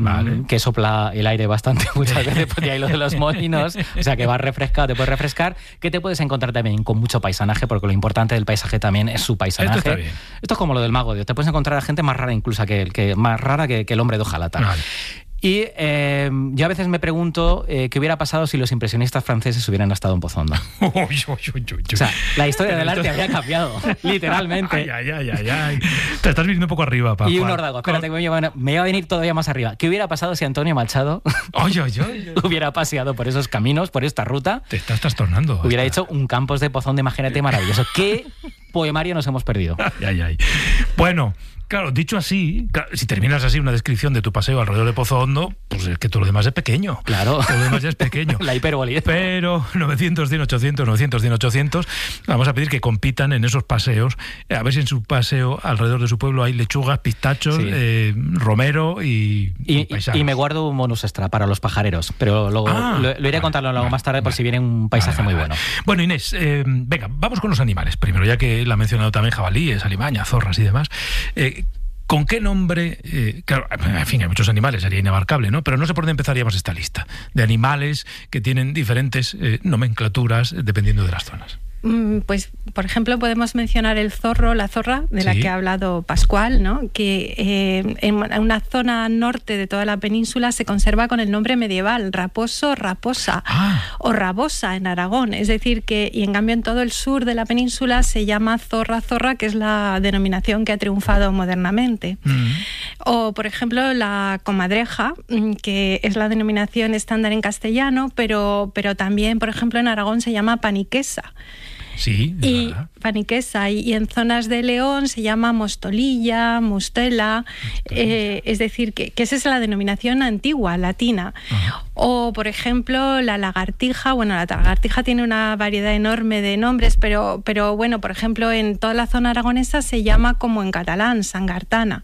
que sopla el aire bastante muchas veces, porque hay lo de los molinos, o sea que va refrescado, te puedes refrescar, que te puedes encontrar también con mucho paisanaje, porque lo importante del paisaje también es su paisanaje. Esto es como lo del Mago de Dios, te puedes encontrar a gente más rara incluso más rara que el hombre de hojalata. Vale. Y yo a veces me pregunto qué hubiera pasado si los impresionistas franceses hubieran estado en Pozondo. O sea, la historia del arte habría cambiado, literalmente. Ay. Te estás viniendo un poco arriba, papá. Y un órdago, espérate, me iba a venir todavía más arriba. ¿Qué hubiera pasado si Antonio Machado hubiera paseado por esos caminos, por esta ruta? Te estás trastornando. Hubiera hecho un Campos de Pozondo, imagínate, maravilloso. ¿Qué poemario nos hemos perdido? Bueno, claro, dicho así, si terminas así una descripción de tu paseo alrededor de Pozondo, pues es que todo lo demás es pequeño. Claro. Todo lo demás ya es pequeño. La hipérbole. Pero 900-100-800, vamos a pedir que compitan en esos paseos. A ver si en su paseo alrededor de su pueblo hay lechugas, pistachos, romero y paisanos. Y me guardo un bonus extra para los pajareros, pero luego lo iré a contarlo luego más tarde por si viene un paisaje muy bueno. Bueno, Inés, venga, vamos con los animales. Primero, ya que la ha mencionado también jabalíes, alimañas, zorras y demás. ¿Con qué nombre? Claro, en fin, hay muchos animales, sería inabarcable, ¿no? Pero no sé por dónde empezaríamos esta lista de animales que tienen diferentes nomenclaturas dependiendo de las zonas. Pues, por ejemplo, podemos mencionar el zorro, la zorra, de la que ha hablado Pascual, ¿no? Que en una zona norte de toda la península se conserva con el nombre medieval, raposo, raposa, o rabosa en Aragón. Es decir, y en cambio en todo el sur de la península se llama zorra, zorra, que es la denominación que ha triunfado modernamente. O, por ejemplo, la comadreja, que es la denominación estándar en castellano, pero también, por ejemplo, en Aragón se llama paniquesa. Sí, y paniquesa, y en zonas de León se llama mostolilla, mustela, es decir, que esa es la denominación antigua, latina. O, por ejemplo, la lagartija. Bueno, la lagartija tiene una variedad enorme de nombres, pero bueno, por ejemplo, en toda la zona aragonesa se llama como en catalán, sangartana.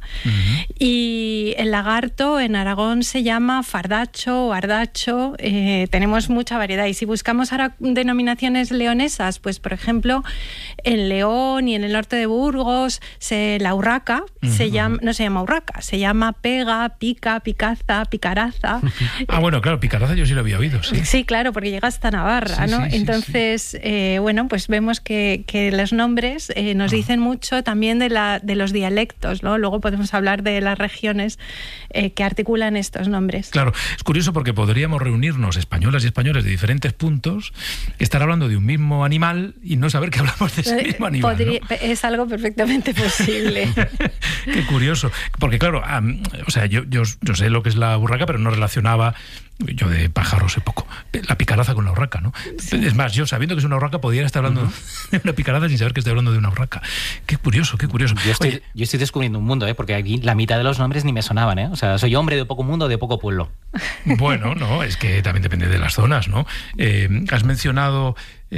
Y el lagarto en Aragón se llama fardacho o ardacho. Tenemos mucha variedad. Y si buscamos ahora denominaciones leonesas, pues, por ejemplo, en León y en el norte de Burgos, la urraca no se llama urraca, se llama pega, pica, picaza, picaraza. Bueno, claro, picaraza yo sí lo había oído. Sí, claro, porque llega hasta Navarra, ¿no? Entonces, bueno, pues vemos que los nombres nos dicen mucho también de los dialectos, ¿no? Luego podemos hablar de las regiones que articulan estos nombres. Claro, es curioso porque podríamos reunirnos españolas y españoles de diferentes puntos, estar hablando de un mismo animal y no saber que hablamos de ese mismo animal, ¿no? Es algo perfectamente posible. Qué curioso. Porque claro, o sea, yo sé lo que es la urraca, pero no relacionaba, yo de pájaros sé poco, la picaraza con la urraca, ¿no? Sí. Es más, yo sabiendo que es una urraca podría estar hablando de una picaraza sin saber que estoy hablando de una urraca. Qué curioso, qué curioso. Yo estoy descubriendo un mundo, porque aquí la mitad de los nombres ni me sonaban, O sea, soy hombre de poco mundo, de poco pueblo. Bueno, no, es que también depende de las zonas, ¿no? Has mencionado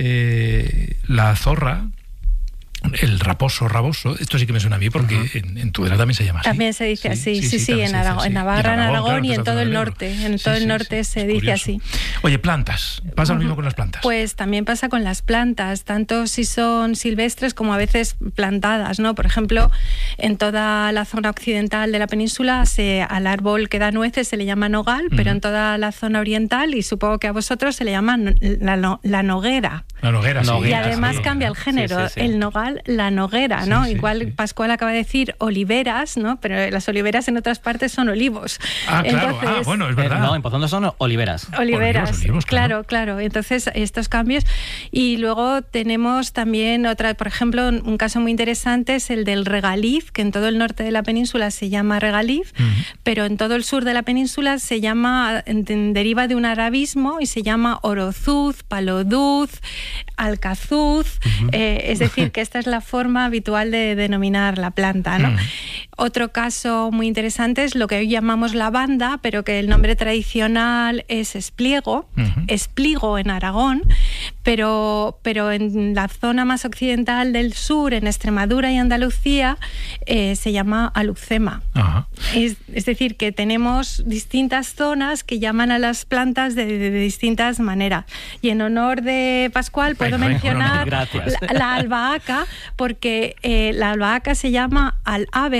la zorra, el raposo, raboso. Esto sí que me suena a mí porque en Tudela también se llama así. También se dice así, sí, en Aragón, en Navarra, en Aragón y en todo el norte. En todo el norte se dice así. Oye, plantas. ¿Pasa lo mismo con las plantas? Pues también pasa con las plantas, tanto si son silvestres como a veces plantadas, ¿no? Por ejemplo, en toda la zona occidental de la península al árbol que da nueces se le llama nogal, pero en toda la zona oriental, y supongo que a vosotros se le llama la noguera. La noguera, sí. Y además cambia el género, el nogal, la noguera, ¿no? Igual Pascual acaba de decir oliveras, ¿no? Pero las oliveras en otras partes son olivos. Claro. Entonces, bueno, es verdad. No, en Pozondo son oliveras. Olivos, claro. Entonces, estos cambios. Y luego tenemos también otra, por ejemplo, un caso muy interesante es el del regaliz, que en todo el norte de la península se llama regaliz, pero en todo el sur de la península se llama, deriva de un arabismo y se llama orozuz, paloduz, alcazuz, es decir, que esta es la forma habitual de denominar la planta, ¿no? Otro caso muy interesante es lo que hoy llamamos lavanda, pero que el nombre tradicional es espliego, espligo en Aragón, pero en la zona más occidental del sur, en Extremadura y Andalucía, se llama alucema. Es decir, que tenemos distintas zonas que llaman a las plantas de distintas maneras. Y en honor de Pascual puedo mencionar la albahaca, porque la albahaca se llama alhábega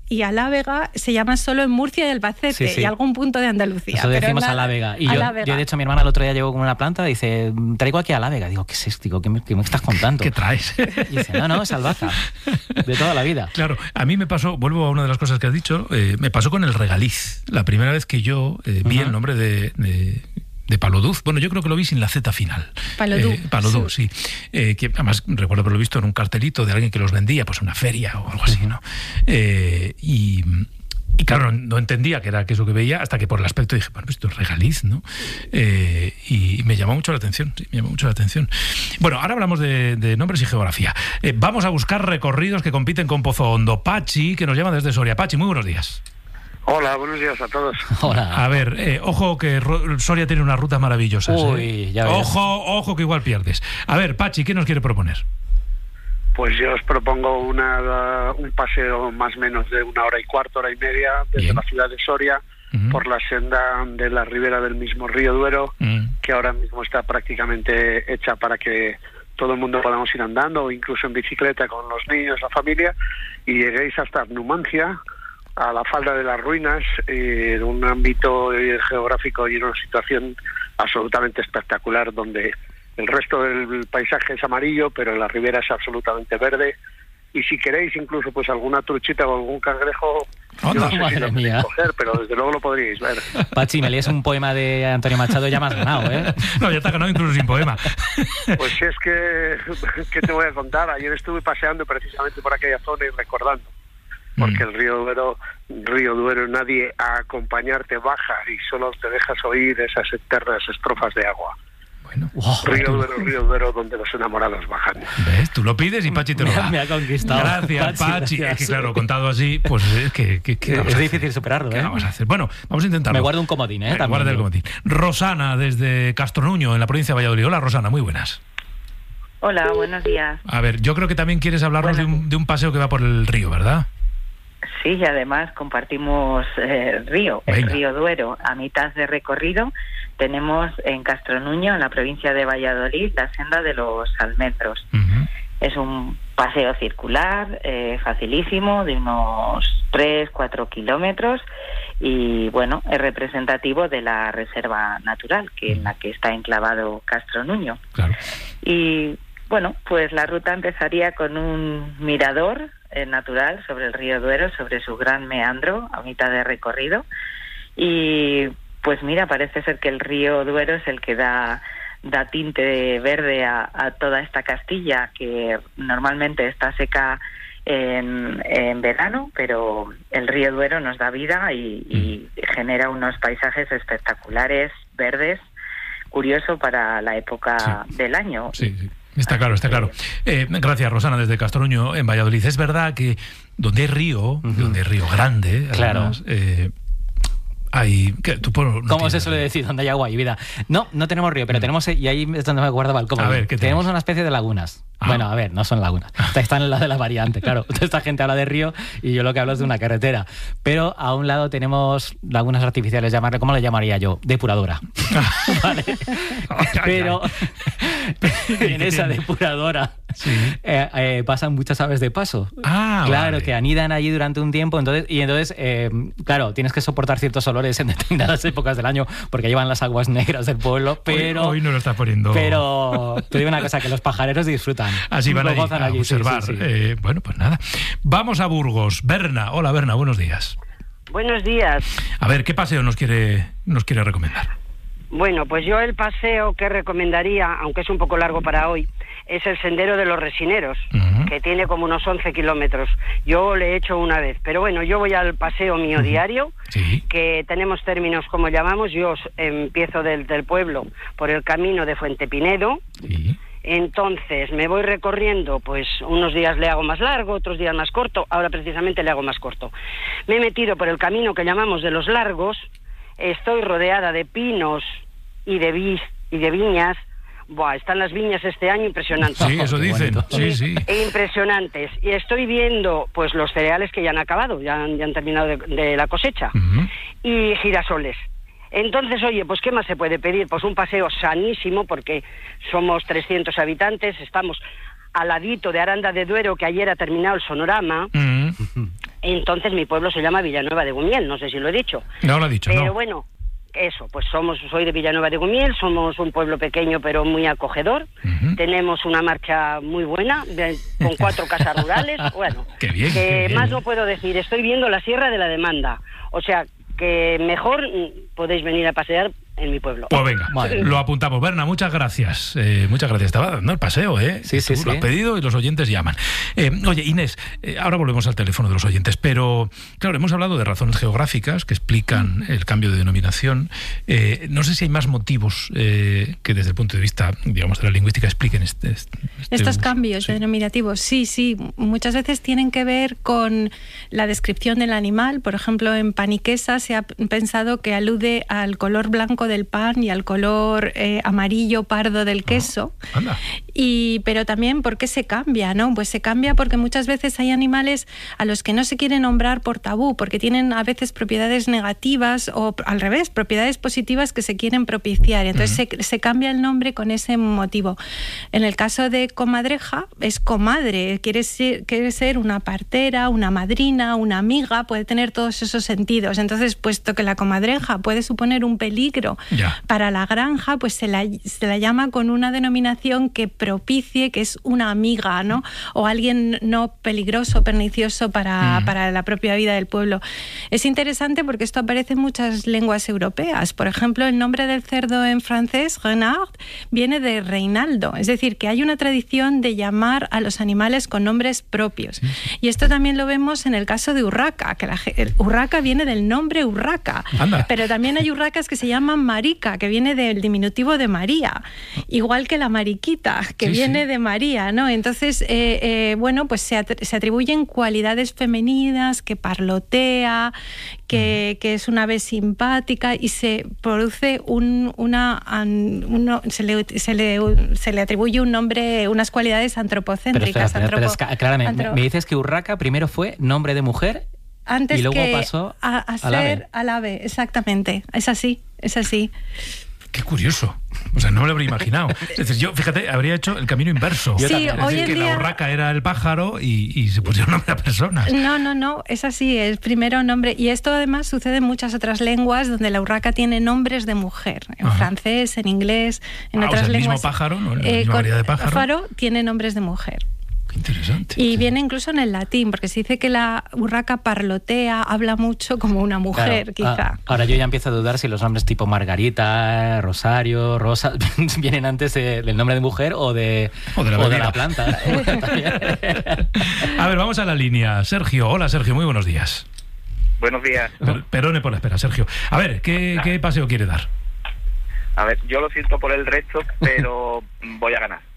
y Alávega se llama solo en Murcia y Albacete y algún punto de Andalucía. Eso decimos Alávega. Y yo, de hecho, mi hermana el otro día llegó con una planta y dice, traigo aquí Alávega. Digo, ¿qué es esto? Digo, ¿qué me estás contando? ¿Qué traes? Y dice, no, es albahaca, de toda la vida. Claro, a mí me pasó, vuelvo a una de las cosas que has dicho, me pasó con el regaliz. La primera vez que yo vi el nombre de Paloduz. Bueno, yo creo que lo vi sin la Z final. Paloduz, sí. Que además recuerdo haberlo visto en un cartelito de alguien que los vendía, pues en una feria o algo así, ¿no? Y claro, no entendía qué era eso que veía, hasta que por el aspecto dije, bueno, esto es regaliz, ¿no? Y me llamó mucho la atención, Bueno, ahora hablamos de nombres y geografía. Vamos a buscar recorridos que compiten con Pozo Hondo. Pachi, que nos llama desde Soria. Pachi, muy buenos días. Hola, buenos días a todos. Hola. A ver, ojo que Soria tiene unas rutas maravillosas. Uy, ya ves. Ojo que igual pierdes. A ver, Pachi, ¿qué nos quiere proponer? Pues yo os propongo un paseo más o menos de 1 hora y cuarto, hora y media, desde la ciudad de Soria, por la senda de la ribera del mismo río Duero, que ahora mismo está prácticamente hecha para que todo el mundo podamos ir andando, o incluso en bicicleta con los niños, la familia, y lleguéis hasta Numancia, a la falda de las ruinas, en un ámbito geográfico y en una situación absolutamente espectacular, donde el resto del paisaje es amarillo, pero la ribera es absolutamente verde. Y si queréis incluso pues alguna truchita o algún cangrejo, yo no sé si lo podéis coger, pero desde luego lo podríais ver. Pachi, me lees un poema de Antonio Machado, ya me has ganado, ¿eh? No, ya te has ganado incluso sin poema. Pues es que, ¿qué te voy a contar? Ayer estuve paseando precisamente por aquella zona y recordando. Porque el río Duero, nadie a acompañarte baja y solo te dejas oír esas eternas estrofas de agua. Bueno, Río Duero, donde los enamorados bajan. ¿Ves? Tú lo pides y Pachi te lo da. Me ha conquistado. Gracias, Pachi. Es que claro, contado así, pues es que es difícil superarlo, ¿eh? ¿Qué vamos a hacer? Bueno, vamos a intentarlo. Me guardo un comodín, ¿eh? Guarda el comodín. Rosana, desde Castronuño, en la provincia de Valladolid. Hola, Rosana, muy buenas. Hola, buenos días. A ver, yo creo que también quieres hablarnos de un paseo que va por el río, ¿verdad? Sí, y además compartimos el río Duero. A mitad de recorrido tenemos en Castronuño, en la provincia de Valladolid, la senda de los almendros. Es un paseo circular, facilísimo, de unos 3-4 kilómetros, y bueno, es representativo de la reserva natural en la que está enclavado Castronuño. Claro. Y bueno, pues la ruta empezaría con un mirador natural sobre el río Duero, sobre su gran meandro a mitad de recorrido. Y pues mira, parece ser que el río Duero es el que da tinte verde a toda esta Castilla, que normalmente está seca en verano, pero el río Duero nos da vida y genera unos paisajes espectaculares, verdes, curioso para la época del año. Sí. Está claro. Gracias, Rosana, desde Castronuño, en Valladolid. Es verdad que donde hay río, grande, claro, además, hay... ¿Cómo se suele decir? Donde hay agua y vida. No tenemos río, pero tenemos... Y ahí es donde me guardaba el cómodo. A ver, ¿qué tenemos una especie de lagunas. Bueno, a ver, no son lagunas. Están en la de la variante, claro. Esta gente habla de río y yo lo que hablo es de una carretera. Pero a un lado tenemos lagunas artificiales, ¿cómo le llamaría yo? Depuradora. Vale. Pero en esa depuradora pasan muchas aves de paso. Claro, vale. Que anidan allí durante un tiempo. Entonces, claro, tienes que soportar ciertos olores en determinadas épocas del año porque llevan las aguas negras del pueblo. Pero hoy no lo está poniendo. Pero te digo una cosa, que los pajareros disfrutan. Así van a observar. Sí. Bueno, pues nada. Vamos a Burgos. Berna. Hola, Berna, buenos días. Buenos días. A ver, ¿qué paseo nos quiere recomendar? Bueno, pues yo el paseo que recomendaría, aunque es un poco largo para hoy, es el Sendero de los Resineros, que tiene como unos 11 kilómetros. Yo le he hecho una vez, pero bueno, yo voy al paseo mío diario, que tenemos términos como llamamos. Yo empiezo del pueblo por el camino de Fuente Pinedo. Entonces me voy recorriendo, pues unos días le hago más largo, otros días más corto. Ahora precisamente le hago más corto. Me he metido por el camino que llamamos de los Largos. Estoy rodeada de pinos y de viñas. Buah, están las viñas este año impresionantes. Sí, eso dicen. Sí. Impresionantes. Y estoy viendo pues los cereales que ya han acabado, ya han terminado de la cosecha. Y girasoles. Entonces, oye, pues ¿qué más se puede pedir? Pues un paseo sanísimo, porque somos 300 habitantes, estamos al ladito de Aranda de Duero, que ayer ha terminado el sonorama. Entonces mi pueblo se llama Villanueva de Gumiel, no sé si lo he dicho. No lo he dicho, pero bueno, eso, pues soy de Villanueva de Gumiel, somos un pueblo pequeño pero muy acogedor. Tenemos una marcha muy buena, con 4 casas rurales. Bueno, qué bien, que qué bien. Más no puedo decir, estoy viendo la Sierra de la Demanda. O sea, que mejor podéis venir a pasear en mi pueblo. Pues venga, lo apuntamos. Berna, muchas gracias. Muchas gracias. Estaba dando el paseo, ¿eh? Sí. Lo has pedido y los oyentes llaman. Oye, Inés, ahora volvemos al teléfono de los oyentes, pero claro, hemos hablado de razones geográficas que explican el cambio de denominación. No sé si hay más motivos que desde el punto de vista, digamos, de la lingüística expliquen estos cambios denominativos. Sí. Muchas veces tienen que ver con la descripción del animal. Por ejemplo, en paniquesa se ha pensado que alude al color blanco del pan y al color amarillo pardo del queso. Pero también, ¿por qué se cambia? ¿No? Pues se cambia porque muchas veces hay animales a los que no se quiere nombrar por tabú, porque tienen a veces propiedades negativas o al revés, propiedades positivas que se quieren propiciar. Entonces se cambia el nombre con ese motivo. En el caso de comadreja, es comadre, quiere ser una partera, una madrina, una amiga, puede tener todos esos sentidos. Entonces, puesto que la comadreja puede suponer un peligro para la granja, pues se la llama con una denominación que propicie que es una amiga, ¿no? O alguien no peligroso, pernicioso para la propia vida del pueblo. Es interesante porque esto aparece en muchas lenguas europeas. Por ejemplo, el nombre del cerdo en francés, renard, viene de Reinaldo. Es decir, que hay una tradición de llamar a los animales con nombres propios. Y esto también lo vemos en el caso de urraca, que urraca viene del nombre urraca. Pero también hay urracas que se llaman marica, que viene del diminutivo de María, igual que la mariquita, que viene de María, ¿no? Entonces, pues se atribuyen cualidades femeninas, que parlotea, que es una ave simpática, y se produce se le atribuye un nombre, unas cualidades antropocéntricas. Pero claramente, me dices que urraca primero fue nombre de mujer antes y luego que pasó a ser al ave, exactamente. Es así. Qué curioso. O sea, no me lo habría imaginado. Es decir, yo, fíjate, habría hecho el camino inverso. Sí, es decir, que la urraca era el pájaro y se pusieron nombre a personas. No, es así, es primero nombre. Y esto además sucede en muchas otras lenguas donde la urraca tiene nombres de mujer. En francés, en inglés, en otras lenguas. El mismo pájaro, ¿no? La misma variedad de pájaro. Pájaro tiene nombres de mujer. Qué interesante. Y viene incluso en el latín, porque se dice que la urraca parlotea, habla mucho como una mujer, quizá. Ahora yo ya empiezo a dudar si los nombres tipo Margarita, Rosario, Rosa, vienen antes del nombre de mujer o de la planta. A ver, vamos a la línea. Sergio, hola Sergio, muy buenos días. Buenos días. Perdone por la espera, Sergio. A ver, ¿qué paseo quiere dar? A ver, yo lo siento por el resto, pero voy a ganar.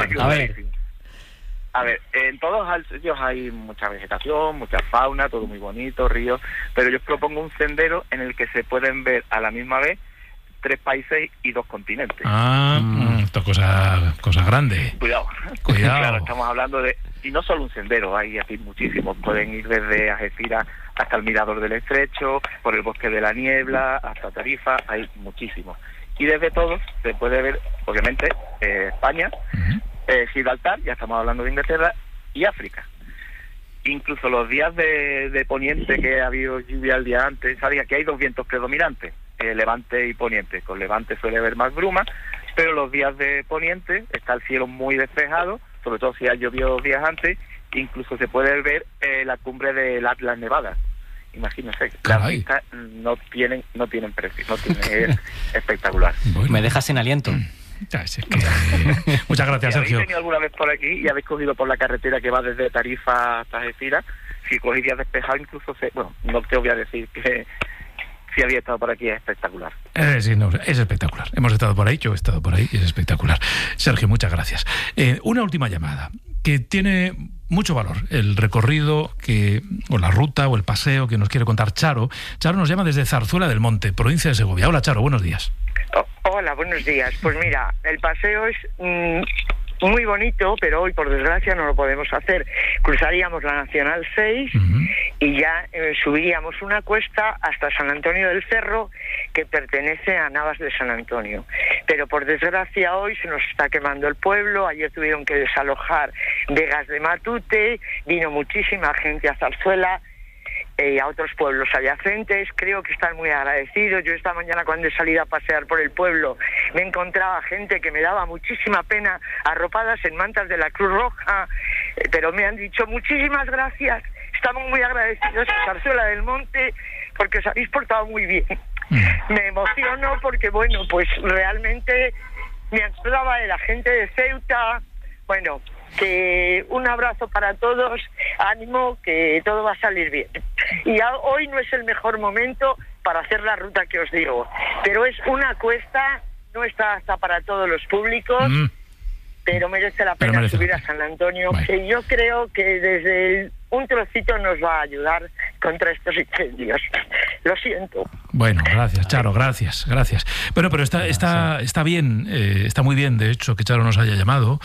A ver, en todos los sitios hay mucha vegetación, mucha fauna, todo muy bonito, ríos, pero yo os propongo un sendero en el que se pueden ver a la misma vez 3 países y 2 continentes. Esto es cosa grande. Cuidado. Claro, estamos hablando de... Y no solo un sendero, hay aquí muchísimos. Pueden ir desde Algeciras hasta el Mirador del Estrecho, por el Bosque de la Niebla, hasta Tarifa, hay muchísimos. Y desde todos se puede ver, obviamente, España, Gibraltar, ya estamos hablando de Inglaterra, y África. Incluso los días de poniente, que ha habido lluvia el día antes, sabía que hay 2 vientos predominantes, levante y poniente. Con levante suele haber más bruma, pero los días de poniente está el cielo muy despejado, sobre todo si ha llovido 2 días antes. Incluso se puede ver la cumbre del Atlas Nevada. Imagínense, las vistas no tienen precio, es espectacular. Bueno. Me dejas sin aliento. Muchas gracias, Sergio. Si habéis venido alguna vez por aquí y habéis cogido por la carretera que va desde Tarifa hasta Algeciras, si cogéis días despejados, incluso no te voy a decir que si había estado por aquí, es espectacular. Sí, no, es espectacular. Hemos estado por ahí, yo he estado por ahí y es espectacular. Sergio, muchas gracias. Una última llamada que tiene mucho valor, el recorrido o la ruta o el paseo que nos quiere contar Charo. Charo nos llama desde Zarzuela del Monte, provincia de Segovia. Hola, Charo, buenos días. Hola, buenos días. Pues mira, el paseo es muy bonito, pero hoy por desgracia no lo podemos hacer. Cruzaríamos la Nacional 6 y ya subiríamos una cuesta hasta San Antonio del Cerro, que pertenece a Navas de San Antonio. Pero por desgracia hoy se nos está quemando el pueblo. Ayer tuvieron que desalojar Vegas de Matute, vino muchísima gente a Zarzuela a otros pueblos adyacentes. Creo que están muy agradecidos. Yo esta mañana, cuando he salido a pasear por el pueblo, me encontraba gente que me daba muchísima pena, arropadas en mantas de la Cruz Roja, pero me han dicho muchísimas gracias, estamos muy agradecidos a Zarzuela del Monte porque os habéis portado muy bien. Me emociono porque, bueno, pues realmente me acordaba de la gente de Ceuta. Bueno, que un abrazo para todos, ánimo, que todo va a salir bien. Y hoy no es el mejor momento para hacer la ruta que os digo, pero es una cuesta, no está hasta para todos los públicos, pero merece la pena subir a San Antonio, que yo creo que desde un trocito nos va a ayudar contra estos incendios. Lo siento. Bueno, gracias, Charo, gracias. Bueno, pero está bien, está muy bien, de hecho, que Charo nos haya llamado,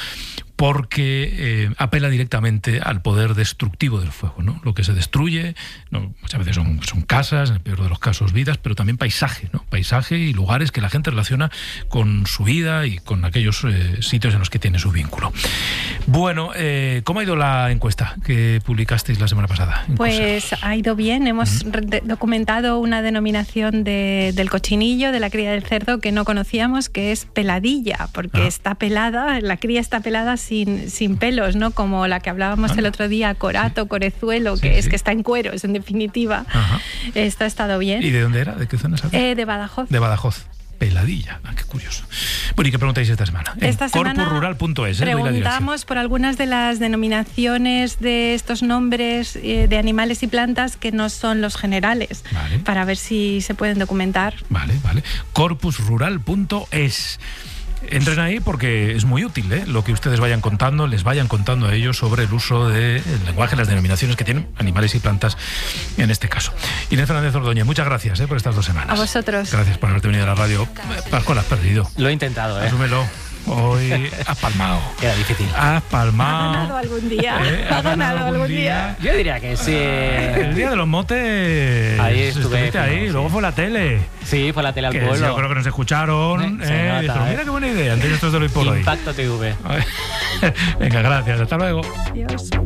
porque apela directamente al poder destructivo del fuego, ¿no? Lo que se destruye, muchas veces son casas, en el peor de los casos vidas, pero también paisaje, ¿no? Paisaje y lugares que la gente relaciona con su vida y con aquellos sitios en los que tiene su vínculo. Bueno, ¿cómo ha ido la encuesta que publicasteis la semana pasada? Pues ha ido bien, hemos documentado una denominación del cochinillo, de la cría del cerdo que no conocíamos, que es peladilla, porque está pelada, la cría está pelada sin pelos, ¿no? Como la que hablábamos el otro día, corato, corezuelo, que está en cueros, en definitiva. Esto ha estado bien. ¿Y de dónde era? ¿De qué zona? De Badajoz. De Badajoz. Peladilla, qué curioso. Bueno, ¿y qué preguntáis esta semana? Esta semana corpusrural.es. Preguntamos por algunas de las denominaciones de estos nombres de animales y plantas que no son los generales, para ver si se pueden documentar. Vale. corpusrural.es. Entren ahí porque es muy útil, lo que ustedes les vayan contando a ellos sobre el uso del lenguaje, las denominaciones que tienen animales y plantas en este caso. Inés Fernández Ordóñez, muchas gracias por estas 2 semanas. A vosotros. Gracias por haberte venido a la radio. Pascual, has perdido. Lo he intentado, Asúmelo. Hoy has palmado. Era difícil. Has palmado. ¿Ha ganado algún día? ¿Ha ganado algún día? Yo diría que sí. El día de los motes. Ahí estuve. Ahí. Luego fue la tele. Sí, fue la tele al pueblo. Yo creo que nos escucharon. Dijeron, mira qué buena idea. Antes esto es de lo hoy por hoy. Impacto TV. Venga, gracias. Hasta luego. Adiós.